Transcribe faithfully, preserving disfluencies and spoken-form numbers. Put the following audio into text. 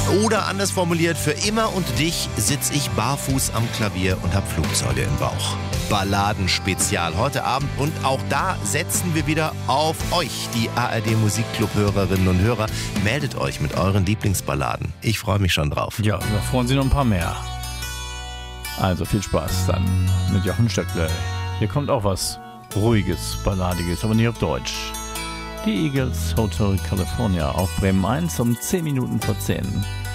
Oder anders formuliert, für immer und dich sitz ich barfuß am Klavier und hab Flugzeuge im Bauch. Balladenspezial heute Abend und auch da setzen wir wieder auf euch, die A R D Musikclub-Hörerinnen und Hörer. Meldet euch mit euren Lieblingsballaden. Ich freue mich schon drauf. Ja, da freuen Sie noch ein paar mehr. Also viel Spaß dann mit Jochen Stöckle. Hier kommt auch was Ruhiges, Balladiges, aber nicht auf Deutsch. Die Eagles, Hotel California auf Bremen eins um zehn Minuten vor zehn.